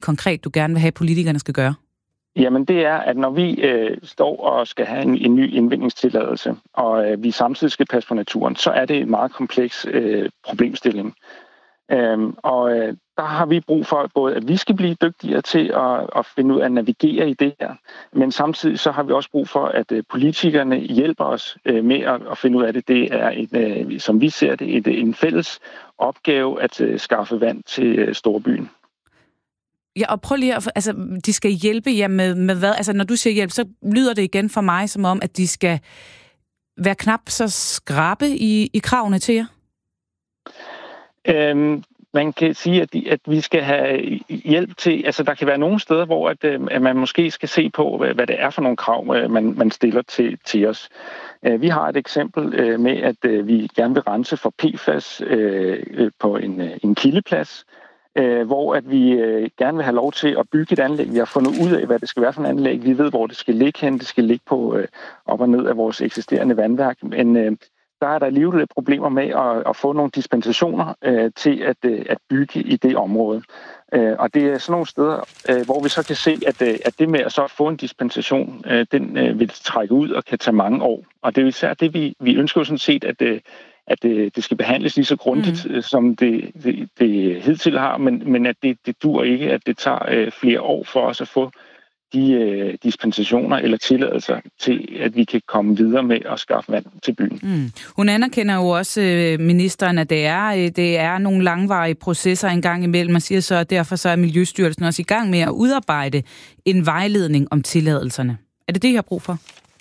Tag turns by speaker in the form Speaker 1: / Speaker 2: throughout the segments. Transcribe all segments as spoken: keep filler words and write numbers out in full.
Speaker 1: konkret, du gerne vil have, at politikerne skal gøre?
Speaker 2: Jamen det er, at når vi øh, står og skal have en, en ny indvindingstilladelse, og øh, vi samtidig skal passe på naturen, så er det en meget kompleks øh, problemstilling. Øhm, og øh, der har vi brug for både, at vi skal blive dygtigere til at, at finde ud af at navigere i det her, men samtidig så har vi også brug for, at øh, politikerne hjælper os øh, med at, at finde ud af det. Det er, et, øh, som vi ser det, et, en fælles opgave at øh, skaffe vand til øh, storbyen.
Speaker 1: Ja, og prøv lige at, altså, de skal hjælpe jer med, med hvad? Altså, når du siger hjælp, så lyder det igen for mig som om, at de skal være knap så skrappe i, i kravene til jer.
Speaker 2: Øhm, man kan sige, at, de, at vi skal have hjælp til, altså der kan være nogle steder, hvor at, øh, at man måske skal se på, hvad, hvad det er for nogle krav, øh, man, man stiller til, til os. Øh, vi har et eksempel øh, med, at øh, vi gerne vil rense for P F A S øh, øh, på en, øh, en kildeplads, øh, hvor at vi øh, gerne vil have lov til at bygge et anlæg. Vi har fundet ud af, hvad det skal være for et anlæg. Vi ved, hvor det skal ligge hen. Det skal ligge på øh, op og ned af vores eksisterende vandværk, men øh, der er der alligevel problemer med at, at få nogle dispensationer øh, til at, øh, at bygge i det område. Øh, og det er sådan nogle steder, øh, hvor vi så kan se, at, øh, at det med at så få en dispensation, øh, den øh, vil trække ud og kan tage mange år. Og det er især det, vi, vi ønsker jo sådan set, at, øh, at øh, det skal behandles lige så grundigt, mm. som det, det, det hidtil har, men, men at det, det dur ikke, at det tager øh, flere år for os at få de øh, dispensationer eller tilladelser til, at vi kan komme videre med at skaffe vand til byen.
Speaker 1: Mm. Hun anerkender jo også, øh, ministeren, at det er, øh, det er nogle langvarige processer en gang imellem. Man siger så, at derfor så er Miljøstyrelsen også i gang med at udarbejde en vejledning om tilladelserne. Er det det, I har brug for?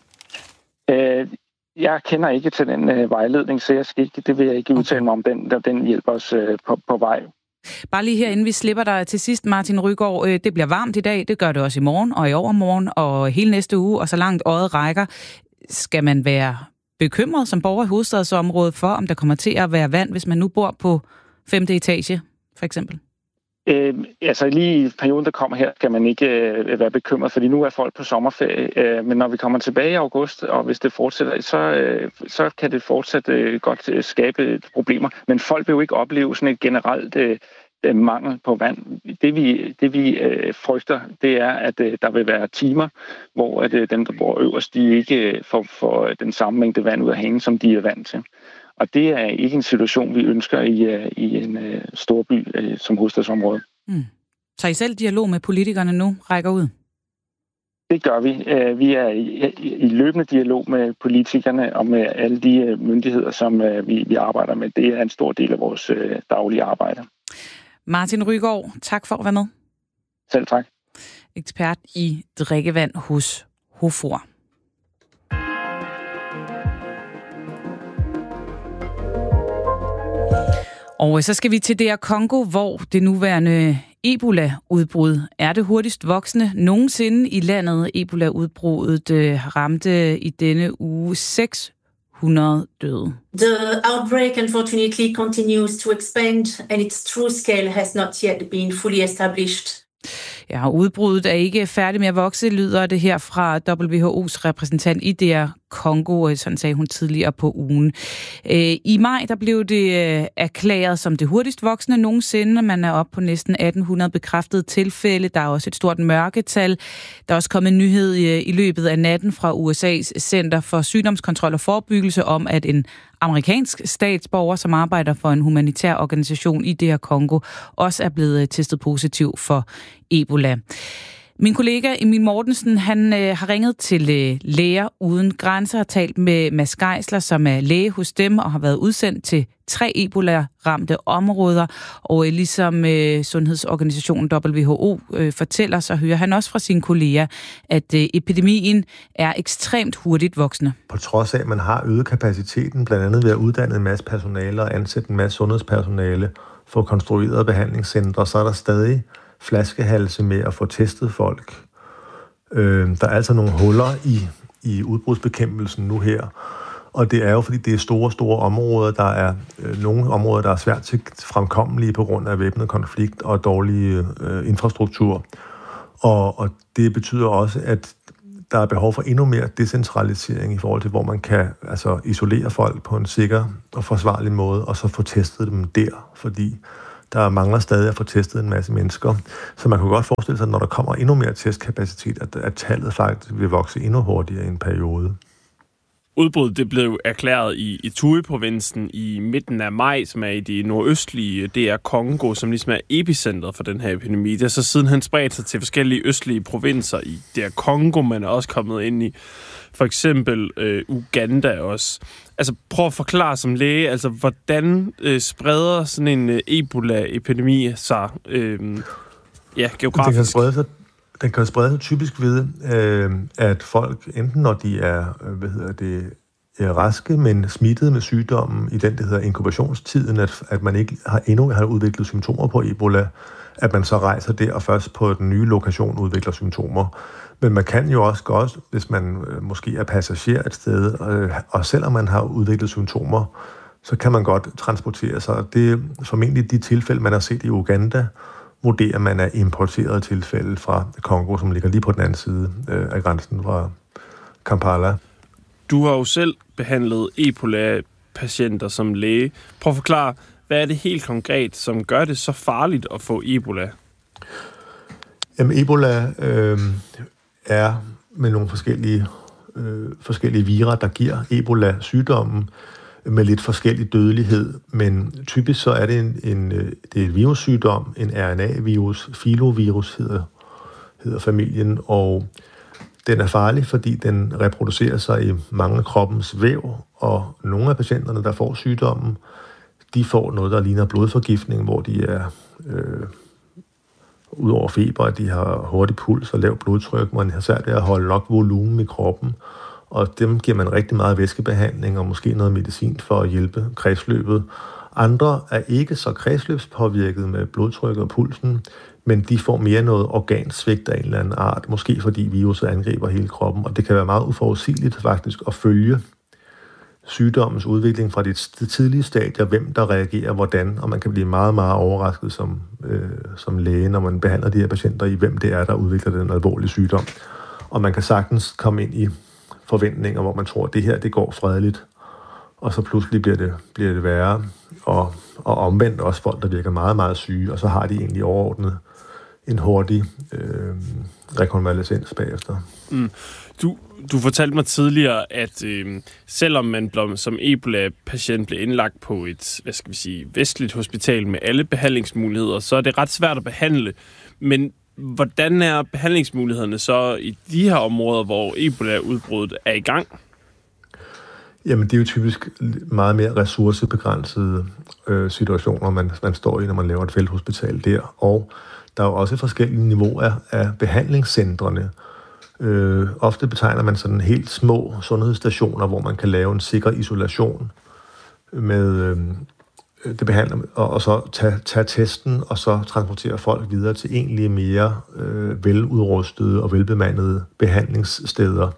Speaker 2: Øh, jeg kender ikke til den øh, vejledning, så jeg skal ikke, det vil jeg ikke udtale mig om. Den, den hjælper os øh, på, på vej.
Speaker 1: Bare lige her, inden vi slipper dig til sidst, Martin Rygaard. Det bliver varmt i dag, det gør det også i morgen og i overmorgen og hele næste uge, og så langt øjet rækker. Skal man være bekymret som borger i hovedstadsområdet for, om der kommer til at være vand, hvis man nu bor på femte etage, for eksempel?
Speaker 2: Øh, altså lige i perioden, der kommer her, skal man ikke øh, være bekymret, fordi nu er folk på sommerferie. Øh, men når vi kommer tilbage i august, og hvis det fortsætter, så, øh, så kan det fortsat øh, godt øh, skabe problemer. Men folk vil jo ikke opleve sådan et generelt øh, mangel på vand. Det vi, det, vi øh, frygter, det er, at øh, der vil være timer, hvor at, øh, dem, der bor øverst, de ikke får, får den samme mængde vand ud af hanen, som de er vant til. Og det er ikke en situation, vi ønsker i, i en uh, storby uh, som hovedstadsområde.
Speaker 1: Mm. Så I selv dialog med politikerne nu rækker ud?
Speaker 2: Det gør vi. Uh, vi er i, i løbende dialog med politikerne og med alle de uh, myndigheder, som uh, vi, vi arbejder med. Det er en stor del af vores uh, daglige arbejde.
Speaker 1: Martin Rygaard, tak for at være med.
Speaker 2: Selv tak.
Speaker 1: Ekspert i drikkevand hos HOFOR. Og så skal vi til D R Congo, hvor det nuværende Ebola-udbrud er det hurtigst voksende nogensinde i landet. Ebola-udbruddet øh, ramte i denne uge seks hundrede døde.
Speaker 3: The outbreak unfortunately continues to expand, and its true scale has not yet been fully established.
Speaker 1: Ja, udbruddet er ikke færdig med at vokse, lyder det her fra W H O's repræsentant i D R Congo, sådan sagde hun tidligere på ugen. I maj der blev det erklæret som det hurtigst voksende nogensinde. Man er oppe på næsten atten hundrede bekræftede tilfælde. Der er også et stort mørketal. Der er også kommet en nyhed i løbet af natten fra U S A's Center for Sygdomskontrol og Forebyggelse om, at en amerikansk statsborger, som arbejder for en humanitær organisation i D R Congo, også er blevet testet positiv for Ebola. Min kollega Emil Mortensen, han øh, har ringet til øh, Læger Uden Grænser og talt med Mads Geisler, som er læge hos dem og har været udsendt til tre Ebola-ramte områder. Og øh, ligesom øh, sundhedsorganisationen W H O øh, fortæller, så hører han også fra sine kolleger, at øh, epidemien er ekstremt hurtigt voksende.
Speaker 4: På trods af, at man har øget kapaciteten, blandt andet ved at uddanne en masse personale og ansætte en masse sundhedspersonale for konstruerede behandlingscentre, så er der stadig flaskehalse med at få testet folk. Øh, der er altså nogle huller i, i udbrudsbekæmpelsen nu her, og det er jo, fordi det er store, store områder. Der er øh, nogle områder, der er svært til fremkommelige på grund af væbnet konflikt og dårlig øh, infrastruktur. Og, og det betyder også, at der er behov for endnu mere decentralisering i forhold til, hvor man kan altså, isolere folk på en sikker og forsvarlig måde, og så få testet dem der, fordi Der mangler stadig at få testet en masse mennesker. Så man kunne godt forestille sig, at når der kommer endnu mere testkapacitet, at, at tallet faktisk vil vokse endnu hurtigere i en periode.
Speaker 5: Udbruddet det blev erklæret i Ituri-provinsen i midten af maj, som er i det nordøstlige D R Congo, som ligesom er epicentret for den her epidemi. Det er så siden han spredt sig til forskellige østlige provinser i D R Congo, man er også kommet ind i for eksempel øh, Uganda også. Altså prøv at forklare som læge, altså hvordan øh, spreder sådan en øh, Ebola-epidemi sig øh, ja, geografisk?
Speaker 4: Den kan sprede sig, den kan sprede sig typisk ved, øh, at folk, enten når de er, hvad hedder det, er raske, men smittet med sygdommen i den, der hedder inkubationstiden, at, at man ikke har endnu har udviklet symptomer på Ebola, at man så rejser der og først på den nye lokation udvikler symptomer. Men man kan jo også godt, hvis man øh, måske er passager et sted, øh, og selvom man har udviklet symptomer, så kan man godt transportere sig. Det er formentlig de tilfælde, man har set i Uganda, vurderer man er importeret tilfælde fra Kongo, som ligger lige på den anden side øh, af grænsen fra Kampala.
Speaker 5: Du har jo selv behandlet Ebola-patienter som læge. Prøv at forklare, hvad er det helt konkret, som gør det så farligt at få Ebola?
Speaker 4: Jamen, Ebola øh, er med nogle forskellige, øh, forskellige vira, der giver Ebola-sygdommen med lidt forskellig dødelighed, men typisk så er det en, en det er et virussygdom, en R N A-virus, filovirus hedder, hedder familien, og den er farlig, fordi den reproducerer sig i mange af kroppens væv, og nogle af patienterne, der får sygdommen, de får noget, der ligner blodforgiftning, hvor de er øh, ud over feber, at de har hurtig puls og lav blodtryk, man har svært ved at holde nok volumen i kroppen, og dem giver man rigtig meget væskebehandling og måske noget medicin for at hjælpe kredsløbet. Andre er ikke så kredsløbspåvirket med blodtryk og pulsen, men de får mere noget organsvigt af en eller anden art, måske fordi viruset angriber hele kroppen, og det kan være meget uforudsigeligt faktisk at følge sygdommens udvikling fra det tidlige stadier, hvem der reagerer hvordan, og man kan blive meget, meget overrasket som, øh, som læge, når man behandler de her patienter i, hvem det er, der udvikler den alvorlige sygdom. Og man kan sagtens komme ind i forventninger, hvor man tror, at det her, det går fredeligt, og så pludselig bliver det, bliver det værre, og, og omvendt også folk, der virker meget, meget syge, og så har de egentlig overordnet en hurtig øh, rekonvalescens bagefter.
Speaker 5: Mm. Du, du fortalte mig tidligere, at øh, selvom man blev, som Ebola-patient blev indlagt på et, hvad skal vi sige, vestligt hospital med alle behandlingsmuligheder, så er det ret svært at behandle. Men hvordan er behandlingsmulighederne så i de her områder, hvor Ebola-udbruddet er i gang?
Speaker 4: Jamen, det er jo typisk meget mere ressourcebegrænsede øh, situationer, man, man står i, når man laver et felthospital der. Og der er jo også forskellige niveauer af behandlingscentrene. Øh, ofte betegner man sådan helt små sundhedsstationer, hvor man kan lave en sikker isolation med øh, det behandler, og, og så tage, tage testen, og så transportere folk videre til egentlig mere øh, veludrustede og velbemandede behandlingssteder.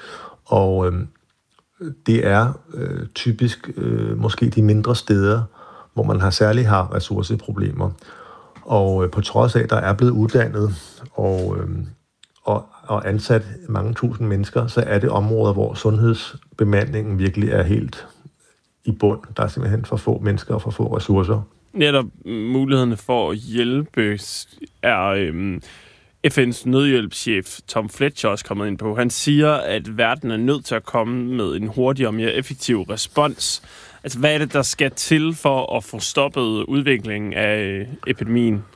Speaker 4: Og øh, det er øh, typisk øh, måske de mindre steder, hvor man har særligt har ressourceproblemer. Og øh, på trods af, at der er blevet uddannet og, øh, og, og ansat mange tusind mennesker, så er det områder, hvor sundhedsbemandingen virkelig er helt i bund. Der er simpelthen for få mennesker og for få ressourcer.
Speaker 5: Netop mulighederne for at hjælpe er øhm, F N's nødhjælpschef Tom Fletcher også kommet ind på. Han siger, at verden er nødt til at komme med en hurtigere og mere effektiv respons. Altså, hvad er det, der skal til for at få stoppet udviklingen af epidemien?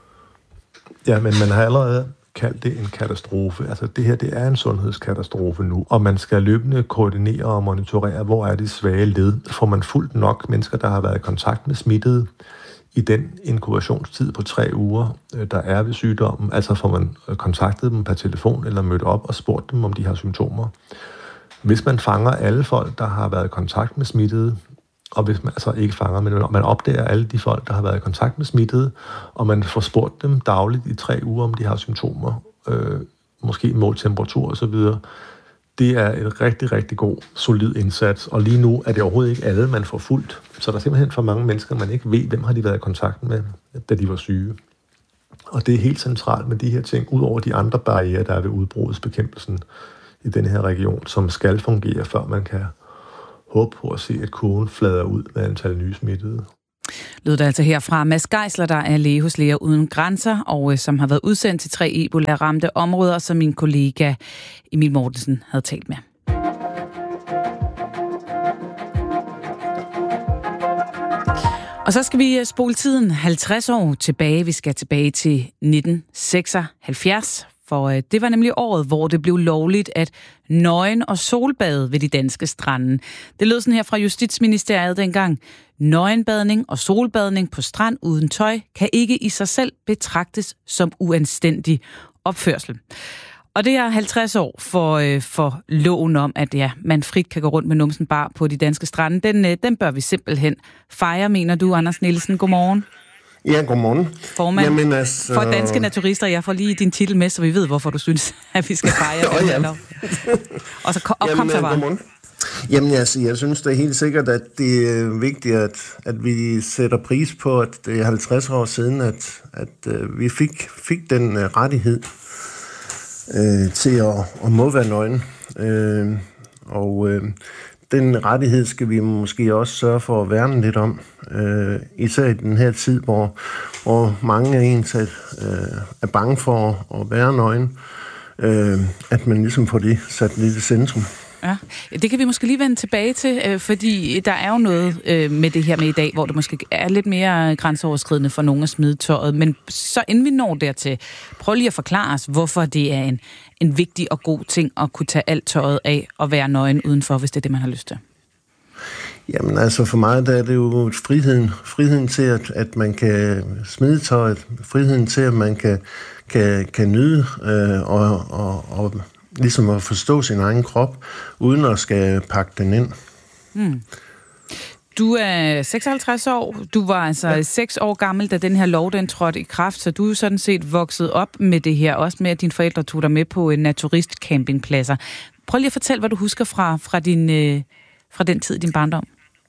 Speaker 4: Ja, men man har allerede kaldt det en katastrofe. Altså, det her, det er en sundhedskatastrofe nu, og man skal løbende koordinere og monitorere, hvor er de svage led. Får man fuldt nok mennesker, der har været i kontakt med smittede i den inkubationstid på tre uger, der er ved sygdommen, altså får man kontaktet dem per telefon eller mødt op og spurgt dem, om de har symptomer. Hvis man fanger alle folk, der har været i kontakt med smittede, og hvis man altså ikke fanger, men man opdager alle de folk, der har været i kontakt med smittede, og man får spurgt dem dagligt i tre uger, om de har symptomer, øh, måske målt temperatur osv., det er en rigtig, rigtig god, solid indsats. Og lige nu er det overhovedet ikke alle, man får fuldt. Så der er simpelthen for mange mennesker, man ikke ved, hvem har de været i kontakt med, da de var syge. Og det er helt centralt med de her ting, ud over de andre barrierer, der er ved udbrudsbekæmpelsen i denne her region, som skal fungere, før man kan håbe på at se, at kurven flader ud med antal nye smittede.
Speaker 1: Lød det altså her fra Mads Geisler, der er læge hos Læger Uden Grænser, og øh, som har været udsendt til tre Ebola-ramte områder, som min kollega Emil Mortensen havde talt med. Og så skal vi spole tiden halvtreds år tilbage. Vi skal tilbage til nitten seksoghalvfjerds, for det var nemlig året, hvor det blev lovligt at nøgen og solbade ved de danske strande. Det lød sådan her fra Justitsministeriet dengang. Nøgenbadning og solbadning på strand uden tøj kan ikke i sig selv betragtes som uanstændig opførsel. Og det er halvtreds år for, øh, for loven om, at ja, man frit kan gå rundt med numsen bar på de danske strande. Den, øh, den bør vi simpelthen fejre, mener du, Anders Nielsen. Godmorgen.
Speaker 6: Ja, godmorgen.
Speaker 1: Formand Jamen, altså... for Danske Naturister. Jeg får lige din titel med, så vi ved, hvorfor du synes, at vi skal fejre den her lov. Og så og kom så bare.
Speaker 6: Jamen, altså, jeg synes det er helt sikkert, at det er vigtigt, at, at vi sætter pris på, at det er halvtreds år siden, at, at uh, vi fik, fik den uh, rettighed uh, til at, at må være nøgen. Uh, og uh, den rettighed skal vi måske også sørge for at værne lidt om. Uh, især i den her tid, hvor, hvor mange af ens uh, er bange for at, at være nøgen. Uh, at man ligesom får det sat lidt i centrum.
Speaker 1: Ja, det kan vi måske lige vende tilbage til, øh, fordi der er jo noget øh, med det her med i dag, hvor det måske er lidt mere grænseoverskridende for nogen at smide tøjet. Men så inden vi når dertil, prøv lige at forklare os, hvorfor det er en, en vigtig og god ting at kunne tage alt tøjet af og være nøgen udenfor, hvis det er det, man har lyst til.
Speaker 6: Jamen altså for mig der er det jo friheden, friheden til, at, at man kan smide tøjet, friheden til, at man kan, kan, kan nyde øh, og, og, og ligesom at forstå sin egen krop, uden at skal pakke den ind.
Speaker 1: Hmm. Du er seksoghalvtreds år. Du var altså ja. seks år gammel, da den her lov den trådte i kraft, så du er sådan set vokset op med det her, også med at dine forældre tog dig med på en naturistcampingpladser. Prøv lige at fortælle, hvad du husker fra, fra, din, øh, fra den tid i din barndom.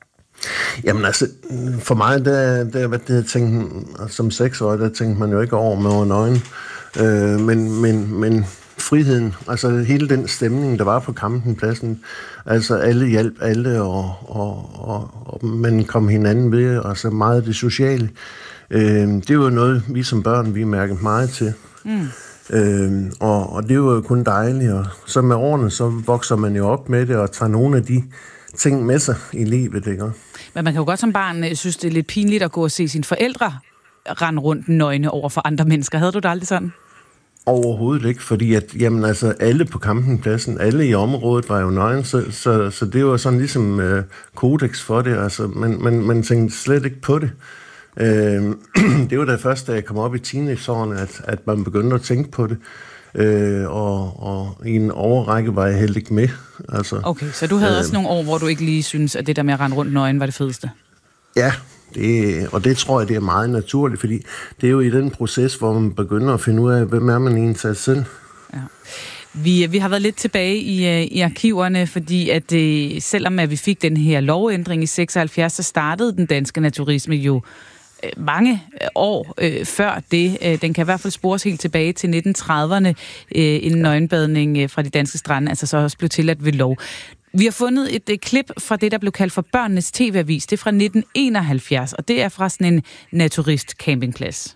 Speaker 6: Jamen altså, for mig, der, der, hvad det, jeg tænkte, som seksårig, der tænkte man jo ikke over med over nøgen. Øh, men, men, men friheden, altså hele den stemning, der var på campingpladsen, altså alle hjalp alle, og, og, og, og man kom hinanden ved, altså meget det sociale. Øh, det var noget, vi som børn, vi mærkede meget til. Mm. Øh, og, og det var jo kun dejligt, og så med årene, så vokser man jo op med det, og tager nogle af de ting med sig i livet, ikke?
Speaker 1: Men man kan jo godt som barn synes, det er lidt pinligt at gå og se sine forældre rende rundt nøgne over for andre mennesker. Havde du det aldrig sådan?
Speaker 6: Overhovedet ikke, fordi at, jamen, altså, alle på campingpladsen, alle i området var jo nøgen, så, så, så det var sådan ligesom øh, kodex for det, altså, man, man, man tænkte slet ikke på det. Øh, det var da først, da jeg kom op i teenageårene, at, at man begyndte at tænke på det, øh, og, og i en overrække var jeg helt ikke med. Altså,
Speaker 1: okay, så du havde øh, også nogle år, hvor du ikke lige synes, at det der med at rende rundt nøgen var det fedeste?
Speaker 6: Ja, det, og det tror jeg, det er meget naturligt, fordi det er jo i den proces, hvor man begynder at finde ud af, hvem er man egentlig sig selv.
Speaker 1: Ja. Vi, vi har været lidt tilbage i, i arkiverne, fordi at øh, selvom at vi fik den her lovændring i seksoghalvfjerds, så startede den danske naturisme jo øh, mange år øh, før det. Øh, den kan i hvert fald spores helt tilbage til nitten trediverne, øh, inden nøgenbadning øh, fra de danske strande, altså så også blev tilladt ved lov. Vi har fundet et, et klip fra det, der blev kaldt for Børnenes T V-avis. Det er fra nitten enoghalvfjerds, og det er fra sådan en naturist-campingplads.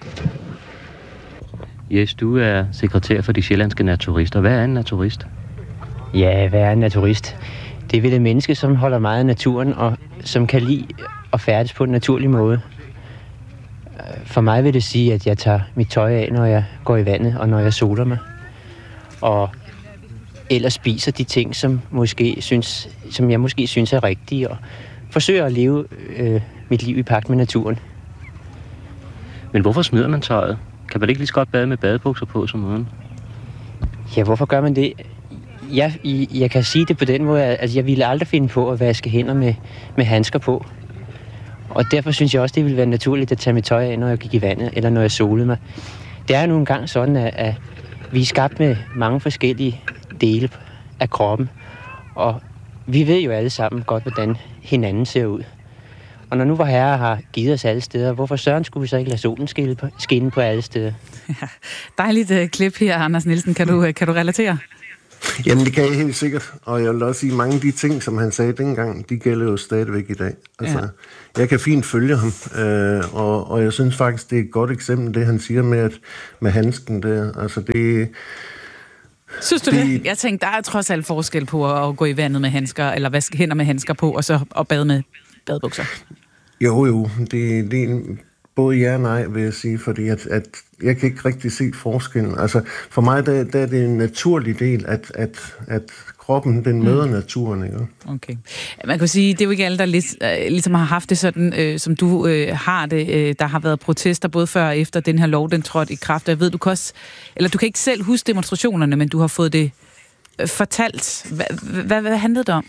Speaker 7: Jes, du er sekretær for de sjællandske naturister. Hvad er en naturist?
Speaker 8: Ja, hvad er en naturist? Det er vel et menneske, som holder meget af naturen, og som kan lide at færdes på en naturlig måde. For mig vil det sige, at jeg tager mit tøj af, når jeg går i vandet, og når jeg soler mig. Og ellers spiser de ting, som, måske synes, som jeg måske synes er rigtige, og forsøger at leve øh, mit liv i pagt med naturen.
Speaker 7: Men hvorfor smider man tøjet? Kan man ikke lige så godt bade med badebukser på som måden?
Speaker 8: Ja, hvorfor gør man det? Jeg, jeg kan sige det på den måde, at jeg ville aldrig finde på at vaske hænder med, med handsker på. Og derfor synes jeg også, det ville være naturligt at tage mit tøj af, når jeg gik i vandet, eller når jeg solede mig. Det er nu engang sådan, at, at vi er skabt med mange forskellige dele af kroppen, og vi ved jo alle sammen godt, hvordan hinanden ser ud. Og når nu vor Herre har givet os alle steder, hvorfor søren skulle vi så ikke lade solen skinne på alle steder?
Speaker 1: Ja, dejligt uh, klip her, Anders Nielsen. Kan du, uh, kan du relatere?
Speaker 6: Jamen, det kan jeg helt sikkert. Og jeg vil også sige, at mange af de ting, som han sagde dengang, de gælder jo stadigvæk i dag. Altså, ja. Jeg kan fint følge ham, øh, og, og jeg synes faktisk, det er et godt eksempel, det han siger med, at, med handsken der. Altså, det...
Speaker 1: Synes du det? det? Jeg tænkte, der er trods alt forskel på at gå i vandet med handsker, eller vaske hænder med handsker på, og så at bade med badebukser.
Speaker 6: Jo, jo. Det, det både ja og nej, vil jeg sige, fordi at, at jeg kan ikke rigtig se forskellen. Altså, for mig der, der er det en naturlig del, at, at, at kroppen, den møder mm. naturen, ikke?
Speaker 1: Okay. Man kan sige, det er jo ikke alle, der lig, ligesom har haft det sådan, øh, som du øh, har det. Øh, der har været protester både før og efter den her lov, den trådte i kraft. Jeg ved, du kan også, eller du kan ikke selv huske demonstrationerne, men du har fået det øh, fortalt. Hvad, hvad, hvad handlede det om?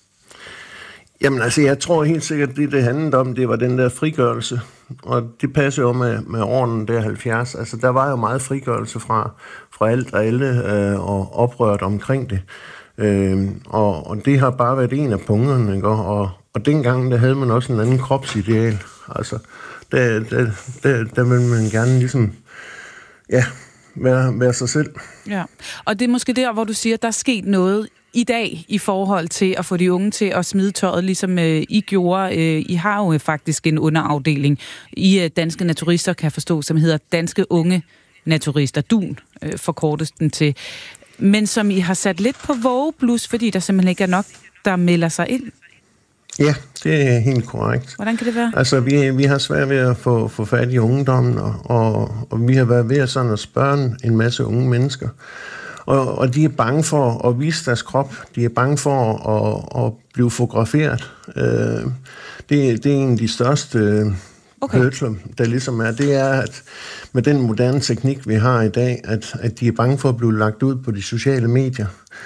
Speaker 6: Jamen altså, jeg tror helt sikkert, det det handlede om, det var den der frigørelse. Og det passer jo med, med årene der halvfjerds. Altså, der var jo meget frigørelse fra, fra alt og alle øh, og oprørt omkring det. Øh, og, og det har bare været en af punkterne, ikke? Og, og dengang, der havde man også en anden kropsideal. Altså, der, der, der, der ville man gerne ligesom, ja, være, være sig selv. Ja,
Speaker 1: og det er måske der, hvor du siger, at der er sket noget i dag i forhold til at få de unge til at smide tøjet, ligesom øh, I gjorde. Øh, I har jo faktisk en underafdeling i øh, Danske Naturister, kan jeg forstå, som hedder Danske Unge Naturister. D U N øh, forkortes den til. Men som I har sat lidt på vågeblus, fordi der simpelthen ikke er nok, der melder sig ind.
Speaker 6: Ja, det er helt korrekt.
Speaker 1: Hvordan kan det være?
Speaker 6: Altså, vi, vi har svært ved at få, få fat i ungdommen, og, og, og vi har været ved at, sådan at spørge en masse unge mennesker. Og, og de er bange for at vise deres krop. De er bange for at, at blive fotograferet. Øh, det, det er en af de største okay. hurdler, der ligesom er. Det er, at med den moderne teknik, vi har i dag, at, at de er bange for at blive lagt ud på de sociale medier.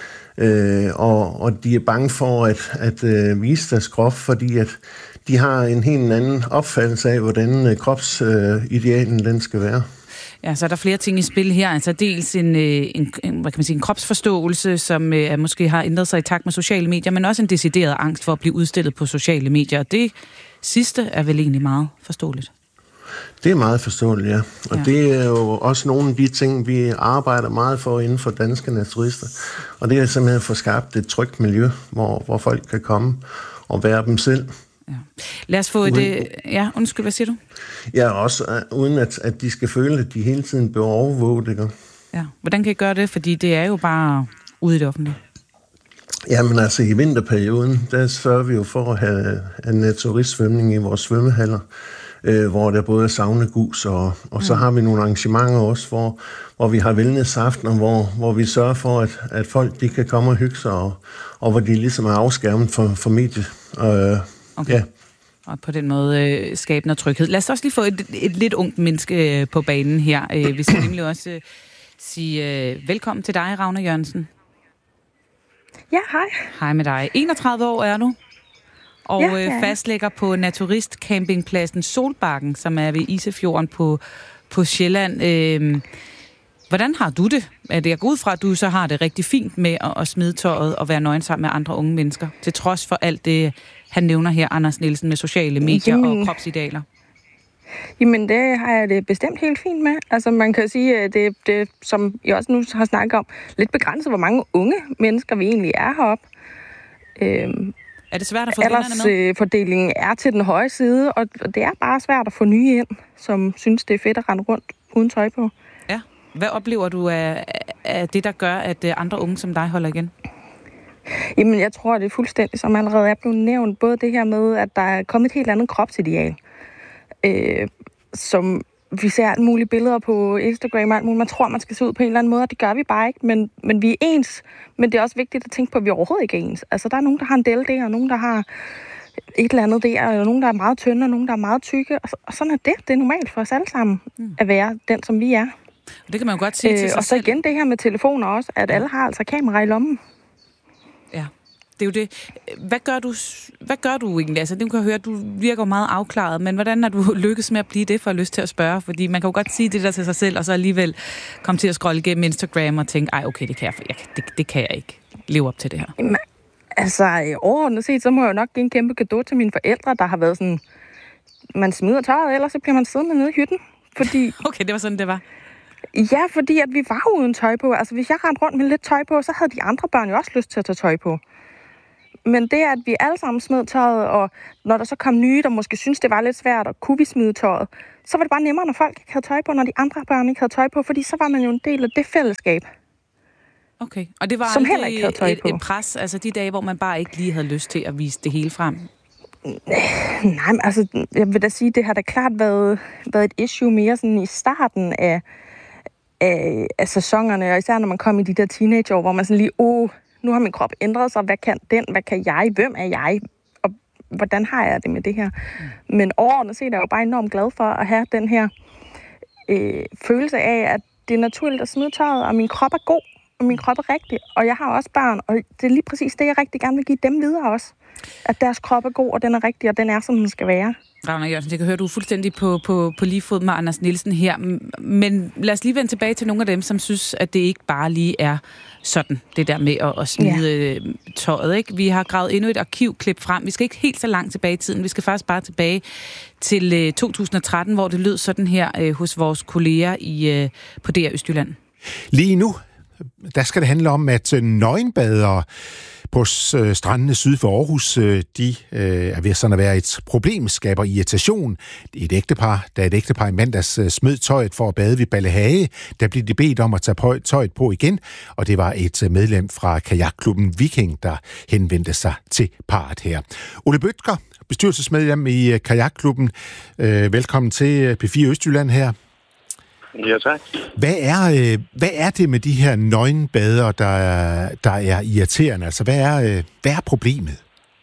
Speaker 6: Øh, og, og de er bange for at, at uh, vise deres krop, fordi at de har en helt anden opfattelse af, hvordan uh, kropsidealen uh, den skal være.
Speaker 1: Ja, så er der flere ting i spil her. Altså dels en, en, en, hvad kan man sige, en kropsforståelse, som øh, måske har ændret sig i takt med sociale medier, men også en decideret angst for at blive udstillet på sociale medier. Og det sidste er vel egentlig meget forståeligt.
Speaker 6: Det er meget forståeligt, ja. Og ja. Det er jo også nogle af de ting, vi arbejder meget for inden for Danske Naturister. Og det er simpelthen at få skabt et trygt miljø, hvor, hvor folk kan komme og være dem selv.
Speaker 1: Ja. Lad os få det... Ja, undskyld, hvad siger du?
Speaker 6: Ja, også uh, uden at, at de skal føle, at de hele tiden bliver overvåget, ikke?
Speaker 1: Ja, hvordan kan I gøre det? Fordi det er jo bare ude i det offentlige.
Speaker 6: Jamen altså, i vinterperioden, der sørger vi jo for at have en naturistsvømning i vores svømmehaller, øh, hvor der både er saunagus, og, og mm. så har vi nogle arrangementer også, hvor, hvor vi har wellnessaftener, hvor, hvor vi sørger for, at, at folk de kan komme og hygge sig, og, og hvor de ligesom er afskærmet for, for mediet. Øh,
Speaker 1: Okay.
Speaker 6: Ja.
Speaker 1: Og på den måde øh, skabe noget tryghed. Lad os også lige få et, et lidt ungt menneske øh, på banen her. Øh, vi skal nemlig også øh, sige øh, velkommen til dig, Ragna Jørgensen.
Speaker 9: Ja, hej.
Speaker 1: Hej med dig. enogtredive år er du, og
Speaker 9: ja, ja.
Speaker 1: øh, fastlægger på naturistcampingpladsen Solbakken, som er ved Isefjorden på, på Sjælland. Øh, hvordan har du det? Jeg går ud fra, at du så har det rigtig fint med at, at smide tøjet og være nøgen sammen med andre unge mennesker, til trods for alt det, han nævner her, Anders Nielsen, med sociale medier jamen, og kropsidealer.
Speaker 9: Jamen, det har jeg det bestemt helt fint med. Altså, man kan sige, at det, det som jeg også nu har snakket om, lidt begrænset, hvor mange unge mennesker vi egentlig er heroppe. Øhm,
Speaker 1: er det svært at få vennerne med?
Speaker 9: Øh, fordelingen er til den høje side, og det er bare svært at få nye ind, som synes, det er fedt at rende rundt uden tøj på.
Speaker 1: Ja. Hvad oplever du af, af det, der gør, at andre unge som dig holder igen?
Speaker 9: Jamen, jeg tror, det er fuldstændig, som allerede er blevet nævnt, både det her med, at der er kommet et helt andet kropsideal, øh, som vi ser alt mulige billeder på Instagram og alt muligt. Man tror, man skal se ud på en eller anden måde, og det gør vi bare ikke, men, men vi er ens. Men det er også vigtigt at tænke på, at vi overhovedet ikke er ens. Altså, der er nogen, der har en del der, og nogen, der har et eller andet der, og nogen, der er meget tynde, og nogen, der er meget tykke, og, og sådan er det. Det er normalt for os alle sammen mm. at være den, som vi er.
Speaker 1: Det kan man jo godt sige øh, til sig
Speaker 9: Og så igen det her med telefoner også, at ja. alle har altså kamera i lommen.
Speaker 1: Ja, det er jo det. Hvad gør du, hvad gør du egentlig? Altså, det kan jeg høre, du virker meget afklaret, men hvordan har du lykkes med at blive det, for at lyst til at spørge? Fordi man kan jo godt sige det der til sig selv, og så alligevel komme til at scrolle igennem Instagram og tænke, ej, okay, det kan jeg, jeg det, det kan jeg ikke leve op til det her.
Speaker 9: Jamen, altså, overordnet set, så må jeg jo nok give en kæmpe gave til mine forældre, der har været sådan, man smider tøjet, ellers så bliver man siddende nede i hytten, fordi...
Speaker 1: Okay, det var sådan, det var.
Speaker 9: Ja, fordi at vi var uden tøj på. Altså, hvis jeg rendte rundt med lidt tøj på, så havde de andre børn jo også lyst til at tage tøj på. Men det, at vi alle sammen smed tøjet, og når der så kom nye, der måske synes det var lidt svært, og kunne vi smide tøjet, så var det bare nemmere, når folk ikke havde tøj på, når de andre børn ikke havde tøj på, fordi så var man jo en del af det fællesskab.
Speaker 1: Okay, og det var
Speaker 9: som heller ikke havde tøj
Speaker 1: et,
Speaker 9: på.
Speaker 1: et pres, altså de dage, hvor man bare ikke lige havde lyst til at vise det hele frem?
Speaker 9: Nej, men altså, jeg vil da sige, det har da klart været, været et issue mere sådan i starten af, af, af sæsonerne, og især når man kom i de der teenageår, hvor man sådan lige, åh, nu har min krop ændret sig, hvad kan den, hvad kan jeg, hvem er jeg, og hvordan har jeg det med det her? Mm. Men overordnet set er jeg jo bare enormt glad for at have den her øh, følelse af, at det er naturligt at smide tøjet, og min krop er god, og min krop er rigtig, og jeg har også børn, og det er lige præcis det, jeg rigtig gerne vil give dem videre også. At deres krop er god, og den er rigtig, og den er, som den skal være.
Speaker 1: Ragnar Jørgensen, jeg kan høre, du er fuldstændig på, på, på lige fod med Anders Nielsen her, men lad os lige vende tilbage til nogle af dem, som synes, at det ikke bare lige er sådan, det der med at, at smide ja. tøjet, ikke? Vi har gravet endnu et arkivklip frem. Vi skal ikke helt så langt tilbage i tiden. Vi skal faktisk bare tilbage til uh, to tusind og tretten, hvor det lød sådan her uh, hos vores kolleger i, uh, på D R Østjylland.
Speaker 10: Lige nu, der skal det handle om, at nøgenbadere på strandene syd for Aarhus, de er ved sådan at være et problem, skaber irritation. Et ægtepar, der er et ægtepar i mandags smed tøjet for at bade ved Ballehage, der blev de bedt om at tage tøjet på igen, og det var et medlem fra kajakklubben Viking, der henvendte sig til parret her. Ole Bødker, bestyrelsesmedlem i kajakklubben. Velkommen til P fire Østjylland her.
Speaker 11: Ja, tak.
Speaker 10: Hvad er, øh, hvad er det med de her nøgenbader, der, der er irriterende? Altså, hvad er, øh, hvad er problemet?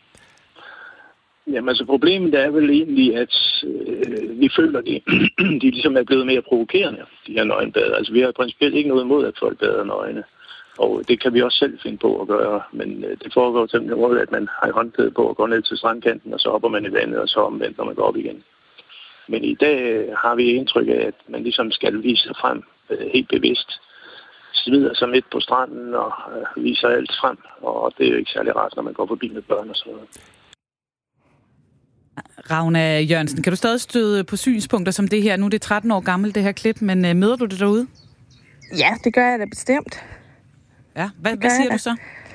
Speaker 11: Jamen, altså, problemet er vel egentlig, at øh, vi føler, at de, de ligesom er blevet mere provokerende, de her nøgenbader. Altså, vi har principielt ikke noget imod, at folk bader nøgne. Og det kan vi også selv finde på at gøre. Men øh, det foregår til den måde, at man har håndklæde på og går ned til strandkanten, og så hopper man i vandet, og så omvendt, når man går op igen. Men i dag har vi indtryk af, at man ligesom skal vise sig frem øh, helt bevidst. Smider sig midt på stranden og øh, viser alt frem. Og det er jo ikke særlig rart, når man går forbi med børn og sådan noget.
Speaker 1: Ragnar Jørgensen, kan du stadig støde på synspunkter som det her? Nu er det tretten år gammelt, det her klip, men øh, møder du det derude?
Speaker 9: Ja, det gør jeg da bestemt.
Speaker 1: Ja, hvad, hvad siger du så?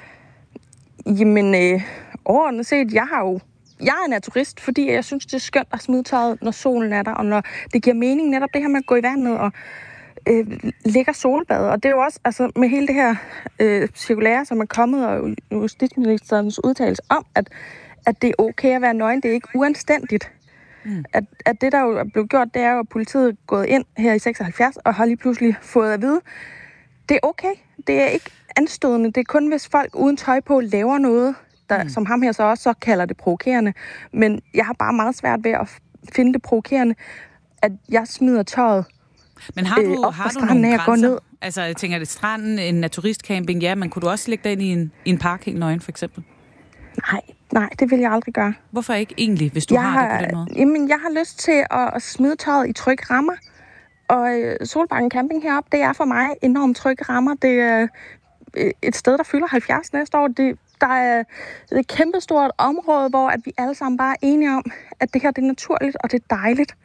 Speaker 9: Jamen, øh, overordnet set, jeg har jo Jeg er naturist, fordi jeg synes, det er skønt at smide tøjet, når solen er der, og når det giver mening netop det her med at gå i vandet og øh, ligge og solbade. Og det er jo også altså, med hele det her øh, cirkulære, som er kommet, og justitsministerens udtalelse om, at, at det er okay at være nøgen, det er ikke uanstændigt. Mm. At, at det, der jo er blevet gjort, det er jo, at politiet er gået ind her i seksoghalvfjerds og har lige pludselig fået at vide, det er okay, det er ikke anstødende, det er kun, hvis folk uden tøj på laver noget, Der, mm. som ham her så også så kalder det provokerende. Men jeg har bare meget svært ved at finde det provokerende, at jeg smider tøjet.
Speaker 1: Men har du,
Speaker 9: øh,
Speaker 1: har du nogle grænser? Ned. Altså, jeg tænker, det stranden, en naturistcamping, ja, men kunne du også lægge dig ind i en, i en park helt nøgen, for eksempel?
Speaker 9: Nej, nej, det vil jeg aldrig gøre.
Speaker 1: Hvorfor ikke egentlig, hvis du
Speaker 9: jeg
Speaker 1: har,
Speaker 9: har
Speaker 1: det på den måde?
Speaker 9: Jamen, jeg har lyst til at, at smide tøjet i trygge rammer. Og øh, Solbakken Camping heroppe, det er for mig enormt trygge rammer. Det er øh, et sted, der fylder halvfjerds næste år. Det Der er et kæmpestort område, hvor at vi alle sammen bare er enige om, at det her det er naturligt, og det er dejligt.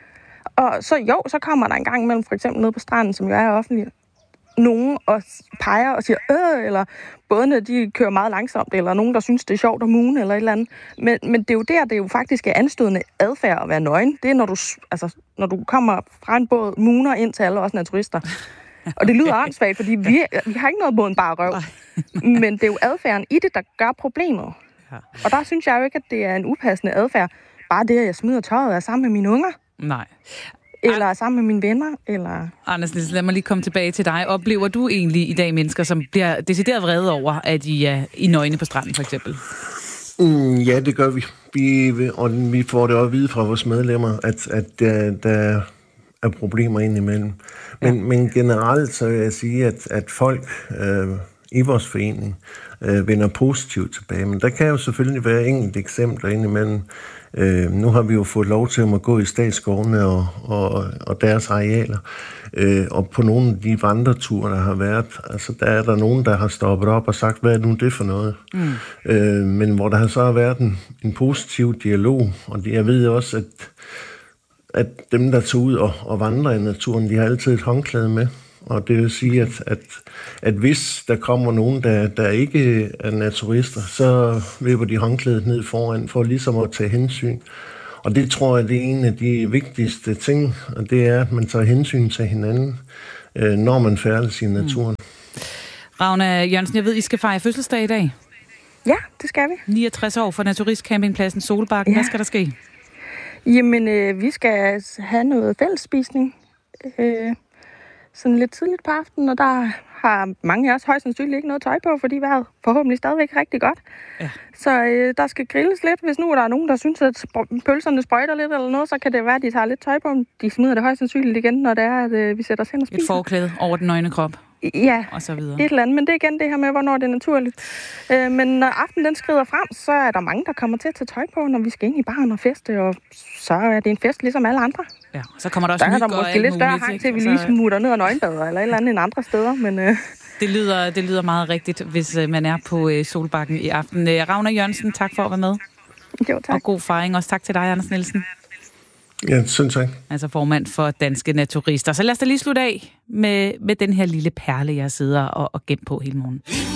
Speaker 9: Og så jo, så kommer der en gang imellem, for eksempel nede på stranden, som jo er offentlig, nogen og peger og siger, øh, eller bådene, de kører meget langsomt, eller nogen, der synes, det er sjovt at mune, eller et eller andet. Men, men det er jo der, det er jo faktisk er anstødende adfærd at være nøgen. Det er, når du, altså, når du kommer fra en båd, muner ind til alle os naturister. Og det lyder åndssvagt, fordi vi, vi har ikke noget mod en bare røv. Men det er jo adfærden i det, der gør problemet. Og der synes jeg jo ikke, at det er en upassende adfærd. Bare det, at jeg smider tøjet, er sammen med mine unger.
Speaker 1: Nej.
Speaker 9: Eller er sammen med mine venner. Eller...
Speaker 1: Anders Nielsen, lad mig lige komme tilbage til dig. Oplever du egentlig i dag mennesker, som bliver decideret vrede over, at I er i nøgne på stranden, for eksempel?
Speaker 6: Mm, ja, det gør vi. vi. Og vi får det også at vide fra vores medlemmer, at, at der, der er problemer indimellem. Men, ja. men generelt så vil jeg sige, at, at folk øh, i vores forening øh, vender positivt tilbage. Men der kan jo selvfølgelig være enkelte eksempler indimellem. Øh, nu har vi jo fået lov til at gå i statsskovene og, og, og deres arealer. Øh, og på nogle af de vandreture, der har været, altså der er der nogen, der har stoppet op og sagt, hvad er nu det for noget? Mm. Øh, men hvor der har så været en, en positiv dialog. Og det, jeg ved også, at at dem, der tager ud og, og vandrer i naturen, de har altid et håndklæde med. Og det vil sige, at, at, at hvis der kommer nogen, der, der ikke er naturister, så løber de håndklædet ned foran for ligesom at tage hensyn. Og det tror jeg, det er en af de vigtigste ting, og det er, at man tager hensyn til hinanden, når man færdes i naturen. Mm.
Speaker 1: Ragna Jørgensen, jeg ved, I skal fejre fødselsdag i dag.
Speaker 9: Ja, det skal vi.
Speaker 1: niogtres år for naturistcampingpladsen Solbakken. Ja. Hvad skal der ske?
Speaker 9: Jamen, øh, vi skal have noget fællesspisning. Øh, sådan lidt tidligt på aftenen, og der har mange af os højst sandsynligt ikke noget tøj på, fordi vejret forhåbentlig stadigvæk rigtig godt. Ja. Så øh, der skal grilles lidt. Hvis nu der er nogen, der synes, at pølserne sprøjter lidt eller noget, så kan det være, at de tager lidt tøj på. De smider det højst sandsynligt igen, når det er, at øh, vi sætter os hen og spiser.
Speaker 1: Et forklæde over den nøgne krop.
Speaker 9: Ja,
Speaker 1: og så videre.
Speaker 9: Et eller andet. Men det er igen det her med, hvornår det er naturligt. Øh, men når aftenen den skrider frem, så er der mange, der kommer til at tage tøj på, når vi skal ind i baren og feste, og så er det en fest ligesom alle andre.
Speaker 1: Ja, så kommer der også
Speaker 9: der er der måske lidt større hang til, at vi lige smutter ned og nøgenbader, eller et eller andet end andre steder. Men, øh...
Speaker 1: det, lyder, det lyder meget rigtigt, hvis øh, man er på øh, Solbakken i aften. Øh, Ragna Jørgensen, tak for at være med.
Speaker 9: Jo, tak.
Speaker 1: Og god fejring. Også tak til dig, Anders Nielsen.
Speaker 6: Ja, synes jeg.
Speaker 1: Altså formand for Danske Naturister. Så lad os da lige slutte af med, med den her lille perle, jeg sidder og, og gemt på hele morgen.